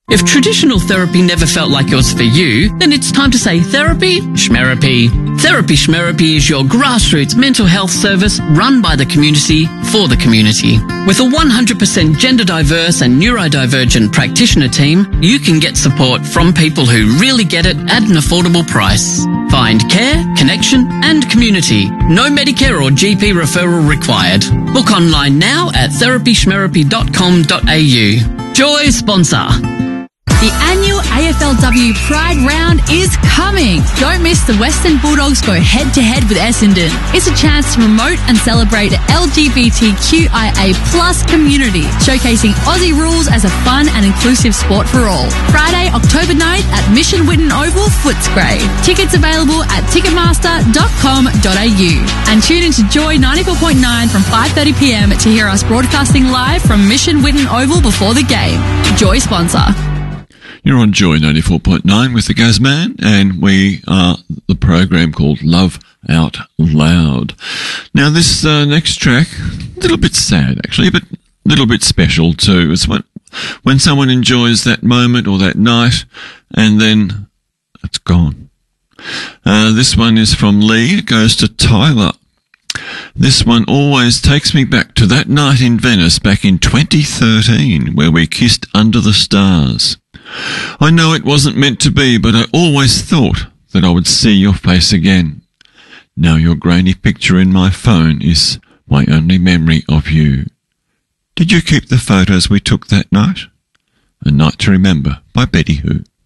If traditional therapy never felt like it was for you, then it's time to say therapy, schmerapy. Therapy Schmerapy is your grassroots mental health service run by the community for the community. With a 100% gender diverse and neurodivergent practitioner team, you can get support from people who really get it at an affordable price. Find care, connection and community. No Medicare or GP referral required. Book online now at therapyschmerapy.com.au. Joy sponsor. The annual AFLW Pride Round is coming. Don't miss the Western Bulldogs go head-to-head with Essendon. It's a chance to promote and celebrate the LGBTQIA+ community, showcasing Aussie rules as a fun and inclusive sport for all. Friday, October 9th at Mission Whitten Oval, Footscray. Tickets available at ticketmaster.com.au. And tune into Joy 94.9 from 5:30pm to hear us broadcasting live from Mission Whitten Oval before the game. Joy sponsor. You're on Joy 94.9 with the Gazman, and we are the program called Love Out Loud. Now, this next track, a little bit sad, actually, but a little bit special, too. It's when someone enjoys that moment or that night, and then it's gone. This one is from Lee. It goes to Tyler. This one always takes me back to that night in Venice back in 2013, where we kissed under the stars. I know it wasn't meant to be, but I always thought that I would see your face again. Now your grainy picture in my phone is my only memory of you. Did you keep the photos we took that night? A Night to Remember by Betty Who.